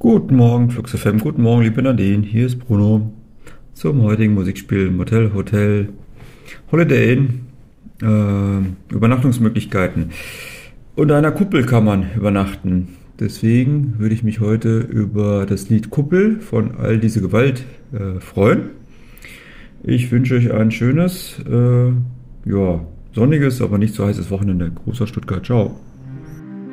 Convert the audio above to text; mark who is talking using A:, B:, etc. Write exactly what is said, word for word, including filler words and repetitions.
A: Guten Morgen, Flux F M. Guten Morgen, liebe Nadine. Hier ist Bruno zum heutigen Musikspiel Motel Hotel Holiday Inn. Äh, Übernachtungsmöglichkeiten. Unter einer Kuppel kann man übernachten. Deswegen würde ich mich heute über das Lied Kuppel von All diese Gewalt äh, freuen. Ich wünsche euch ein schönes, äh, ja, sonniges, aber nicht so heißes Wochenende. Gruß aus Stuttgart. Ciao.